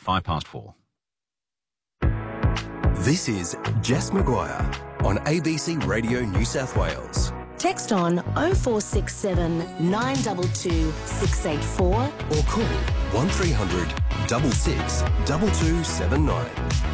4. This is Jess Maguire on ABC Radio New South Wales. Text on 0467 922 684 Or call 1300 66 2279.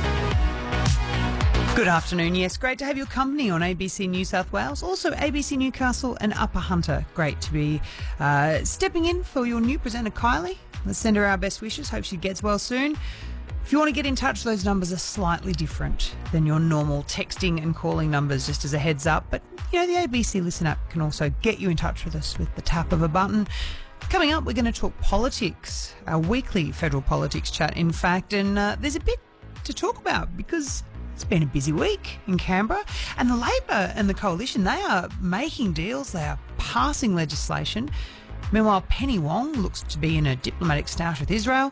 Good afternoon. Yes, great to have your company on ABC New South Wales. Also ABC Newcastle and Upper Hunter. Great to be stepping in for your new presenter, Kylie. Let's send her our best wishes. Hope she gets well soon. If you want to get in touch, those numbers are slightly different than your normal texting and calling numbers, just as a heads up. But, you know, the ABC Listen app can also get you in touch with us with the tap of a button. Coming up, we're going to talk politics, our weekly federal politics chat, in fact. And there's a bit to talk about because it's been a busy week in Canberra. And the Labor and the Coalition, they are making deals. They are passing legislation. Meanwhile, Penny Wong looks to be in a diplomatic stoush with Israel.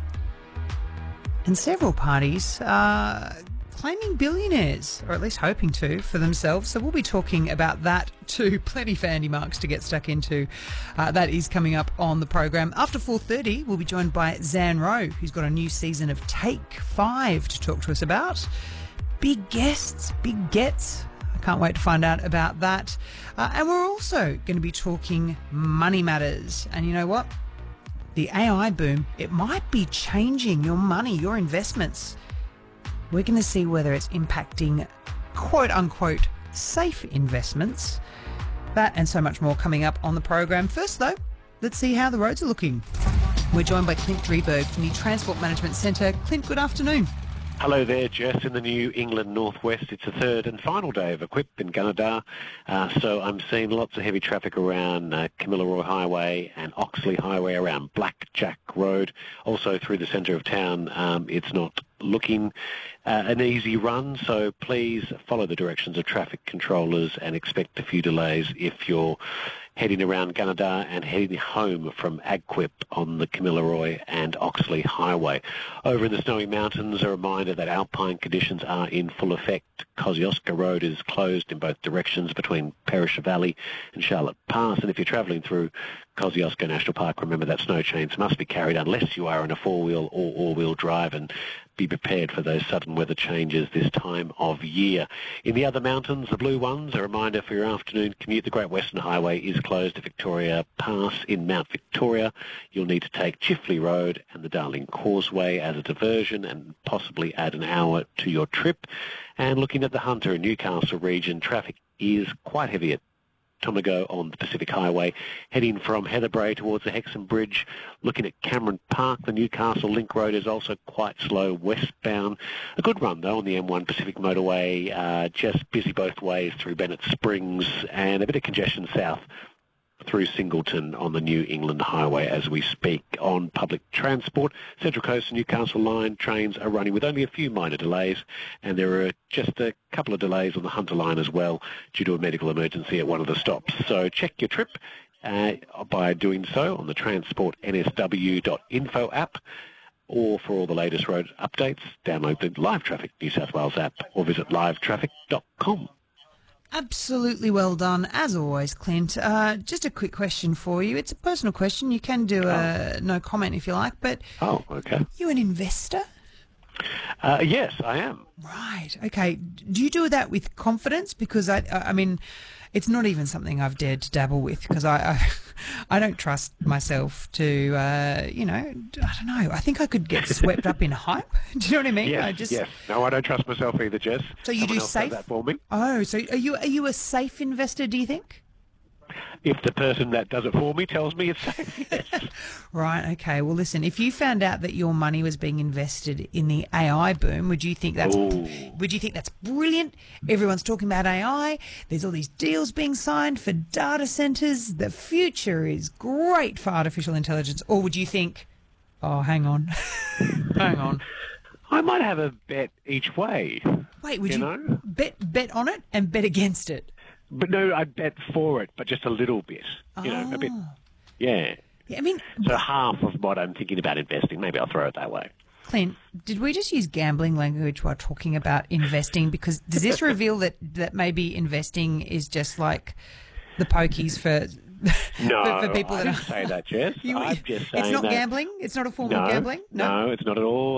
And several parties are claiming billionaires, or at least hoping to, for themselves. So we'll be talking about that too. Plenty for Andy Marks to get stuck into. That is coming up on the program. After 4:30, we'll be joined by Zan Rowe, who's got a new season of Take 5 to talk to us about. Big guests, big gets. I can't wait to find out about that. And we're also going to be talking money matters. And you know what? The AI boom, it might be changing your money, your investments. We're going to see whether it's impacting quote-unquote safe investments. That and so much more coming up on the program. First, though, let's see how the roads are looking. We're joined by Clint Drieberg from the Transport Management Centre. Clint, good afternoon. Hello there, Jess. In the New England Northwest, it's the third and final day of Equip in Gunnedah. So I'm seeing lots of heavy traffic around Kamilaroi Highway and Oxley Highway, around Blackjack Road. Also through the centre of town, it's not looking an easy run, so please follow the directions of traffic controllers and expect a few delays if you're heading around Gunnedah and heading home from Agquip on the Kamilaroi and Oxley Highway. Over in the Snowy Mountains, a reminder that alpine conditions are in full effect. Kosciuszko Road is closed in both directions between Perisher Valley and Charlotte Pass, and if you're travelling through Kosciuszko National Park, remember that snow chains must be carried unless you are in a four-wheel or all-wheel drive, and be prepared for those sudden weather changes this time of year. In the other mountains, the blue ones, a reminder for your afternoon commute. The Great Western Highway is closed to Victoria Pass in Mount Victoria. You'll need to take Chifley Road and the Darling Causeway as a diversion and possibly add an hour to your trip. And looking at the Hunter and Newcastle region, traffic is quite heavy at Tomago on the Pacific Highway, heading from Heatherbrae towards the Hexham Bridge. Looking at Cameron Park, the Newcastle Link Road is also quite slow westbound. A good run, though, on the M1 Pacific Motorway, just busy both ways through Bennett Springs, and a bit of congestion south through Singleton on the New England Highway as we speak. On public transport, Central Coast and Newcastle line trains are running with only a few minor delays, and there are just a couple of delays on the Hunter line as well due to a medical emergency at one of the stops. So check your trip by doing so on the transportnsw.info app, or for all the latest road updates, download the Live Traffic New South Wales app or visit livetraffic.com. Absolutely well done, as always, Clint. Just a quick question for you. It's a personal question. You can do a no comment if you like, but okay. You an investor? Yes, I am. Right. Okay. Do you do that with confidence? Because I mean, it's not even something I've dared to dabble with because I don't trust myself to, I don't know. I think I could get swept up in hype. Do you know what I mean? Yes. No, I don't trust myself either, Jess. So you Someone do else safe? does that for me. Oh, so are you a safe investor, do you think? If the person that does it for me tells me it's safe, yes. Right, okay. Well, listen, if you found out that your money was being invested in the AI boom, would you think that's brilliant? Everyone's talking about AI. There's all these deals being signed for data centers. The future is great for artificial intelligence. Or would you think, oh, hang on, hang on. I might have a bet each way. Wait, would you bet on it and bet against it? But no, I'd bet for it, but just a little bit. A bit. Yeah. Yeah, I mean, so half of what I'm thinking about investing, maybe I'll throw it that way. Clint, did we just use gambling language while talking about investing? Because does this reveal that maybe investing is just like the pokies for No, for people I that didn't say that, Jess. I'm just saying it's not that gambling? It's not a form of gambling? No, it's not at all.